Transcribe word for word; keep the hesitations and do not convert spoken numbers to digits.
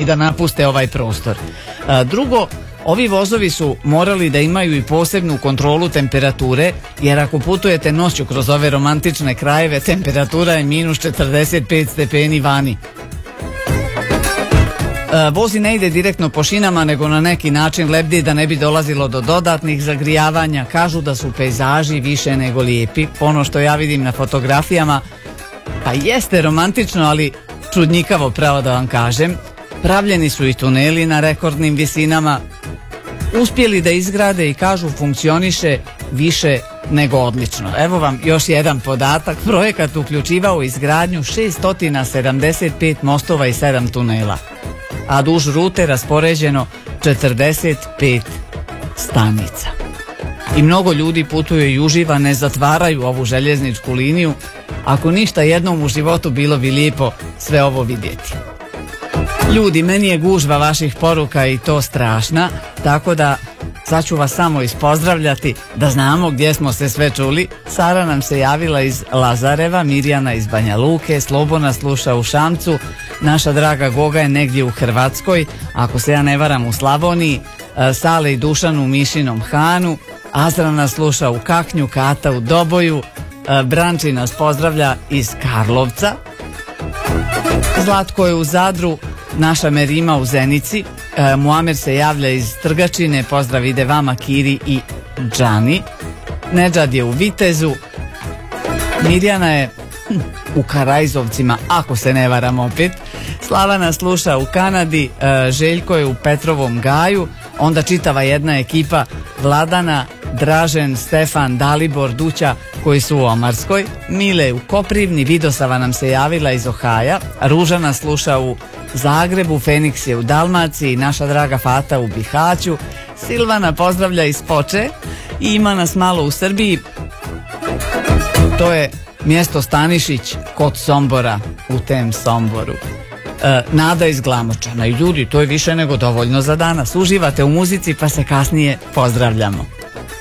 da napuste ovaj prostor. Drugo, ovi vozovi su morali da imaju i posebnu kontrolu temperature, jer ako putujete noću kroz ove romantične krajeve, temperatura je minus četrdeset pet stepeni vani. Vozi ne ide direktno po šinama, nego na neki način lebdi da ne bi dolazilo do dodatnih zagrijavanja. Kažu da su pejzaži više nego lijepi. Ono što ja vidim na fotografijama, pa jeste romantično, ali čudnjikavo, pravo da vam kažem. Pravljeni su i tuneli na rekordnim visinama. Uspjeli da izgrade i kažu funkcioniše više nego odlično. Evo vam još jedan podatak. Projekat uključivao izgradnju šesto sedamdeset pet mostova i sedam tunela, a duž rute raspoređeno četrdeset pet stanica. I mnogo ljudi putuje i uživa, ne zatvaraju ovu željezničku liniju. Ako ništa, jednom u životu bilo bi lijepo sve ovo vidjeti. Ljudi, meni je gužva vaših poruka i to strašna, tako da sad ću vas samo ispozdravljati da znamo gdje smo se sve čuli. Sara nam se javila iz Lazareva, Mirjana iz Banja Luke, Slobona sluša u Šamcu, naša draga Goga je negdje u Hrvatskoj, ako se ja ne varam u Slavoniji, Sale i Dušan u Mišinom Hanu, Azra nas sluša u Kaknju, Kata u Doboju, Branči nas pozdravlja iz Karlovca, Zlatko je u Zadru, naša Merima u Zenici, e, Muamer se javlja iz Trgačine, pozdrav ide vama Kiri i Džani, Nedžad je u Vitezu, Mirjana je hm, u Karajzovcima, ako se ne varam opet, Slavana sluša u Kanadi, e, Željko je u Petrovom Gaju, onda čitava jedna ekipa, Vladana, Dražen, Stefan, Dalibor, Duća koji su u Omarskoj, Mile u Koprivni, Vidosava nam se javila iz Ohaja, Ružana sluša u Zagrebu, Feniks je u Dalmaciji, naša draga Fata u Bihaću, Silvana pozdravlja iz Poče i ima nas malo u Srbiji, to je mjesto Stanišić kod Sombora, u tem Somboru. E, Nada iz Glamočana. I ljudi, to je više nego dovoljno za danas. Uživate u muzici pa se kasnije pozdravljamo.